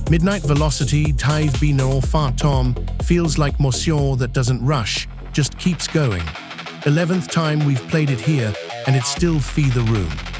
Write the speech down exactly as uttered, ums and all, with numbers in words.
Midnight Velocity, Taive Bino Tom, feels like Monsieur that doesn't rush, just keeps going. eleventh time we've played it here, and it's still fee the room.